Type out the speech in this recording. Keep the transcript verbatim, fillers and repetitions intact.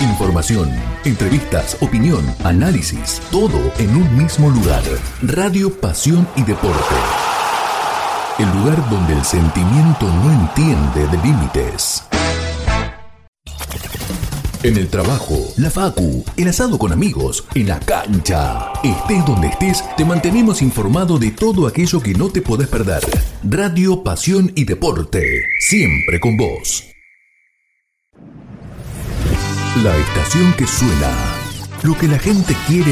Información, entrevistas, opinión, análisis, todo en un mismo lugar. Radio Pasión y Deporte. El lugar donde el sentimiento no entiende de límites. En el trabajo, la facu, el asado con amigos, en la cancha. Estés donde estés, te mantenemos informado de todo aquello que no te podés perder. Radio Pasión y Deporte, siempre con vos. La estación que suena, lo que la gente quiere